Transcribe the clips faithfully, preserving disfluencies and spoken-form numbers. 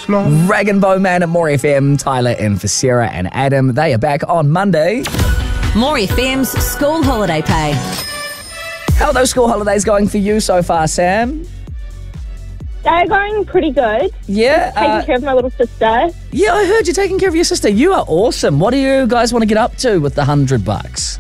long. Rag and Bowman at More F M, Tyler in for Sarah and Adam. They are back on Monday. More F M's school holiday pay. How are those school holidays going for you so far, Sam? They're going pretty good. Yeah. Taking Uh, care of my little sister. yeah, I heard you're taking care of your sister. You are awesome. What do you guys want to get up to with the hundred bucks?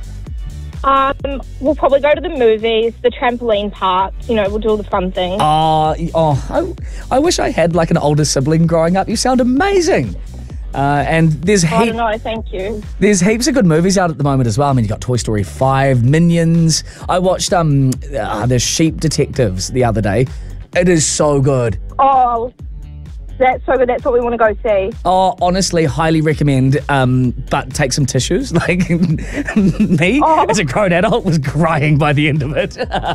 Um, we'll probably go to the movies, the trampoline park. You know, we'll do all the fun things. Uh, oh, I, I wish I had like an older sibling growing up. You sound amazing. Uh, and there's I heap, don't know, thank you. there's heaps of good movies out at the moment as well. I mean, you got Toy Story five, Minions. I watched um, uh, the Sheep Detectives the other day. It is so good. Oh, that's so good. That's what we want to go see. Oh, honestly, highly recommend. Um, but take some tissues. Like me, Oh. as a grown adult, was crying by the end of it.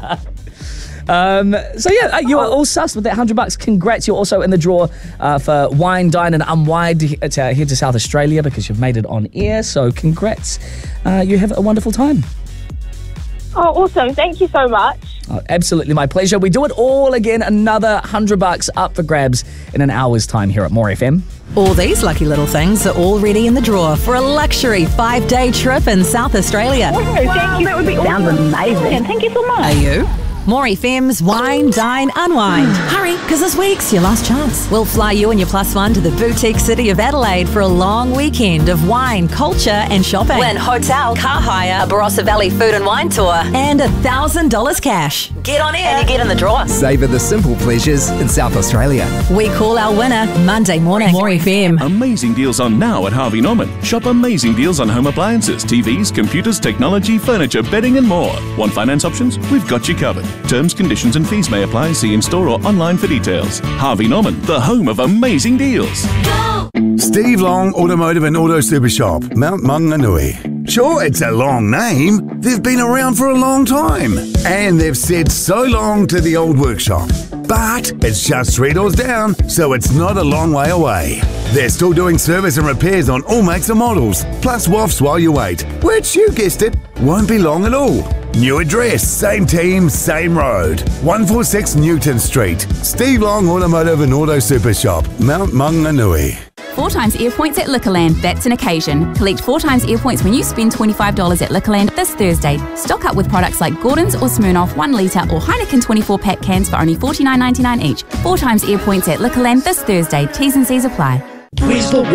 um, so yeah, you are all sussed with that hundred bucks. Congrats! You're also in the draw uh, for Wine, Dine, and Unwind to, to head to South Australia because you've made it on air. So congrats! Uh, you have a wonderful time. Oh, awesome. Thank you so much. Oh, absolutely, my pleasure. We do it all again. Another hundred bucks up for grabs in an hour's time here at More F M. All these lucky little things are already in the draw for a luxury five-day trip in South Australia. Oh, thank you. That would be Sounds awesome. amazing. Thank you so much. Are you? More F M's Wine, Dine, Unwind. Hurry, because this week's your last chance. We'll fly you and your plus one to the boutique city of Adelaide for a long weekend of wine, culture and shopping. Win hotel, car hire, a Barossa Valley food and wine tour, and one thousand dollars cash. Get on in and you get in the draw. Savour the simple pleasures in South Australia. We call our winner Monday morning. More F M. Amazing deals on now at Harvey Norman. Shop amazing deals on home appliances, T Vs, computers, technology, furniture, bedding and more. Want finance options? We've got you covered. Terms, conditions and fees may apply. See in-store or online for details. Harvey Norman, the home of amazing deals. Steve Long Automotive and Auto Super Shop, Mount Maunganui. Sure, it's a long name. They've been around for a long time. And they've said so long to the old workshop. But it's just three doors down, so it's not a long way away. They're still doing service and repairs on all makes and models, plus W A Fs while you wait, which, you guessed it, won't be long at all. New address, same team, same road. one forty-six Newton Street. Steve Long Automotive and Auto Super Shop, Mount Maunganui. Four times air points at Liquorland. That's an occasion. Collect four times air points when you spend twenty-five dollars at Liquorland this Thursday. Stock up with products like Gordon's or Smirnoff one litre or Heineken twenty-four pack cans for only forty-nine ninety-nine each. Four times air points at Liquorland this Thursday. T's and C's apply. Where's the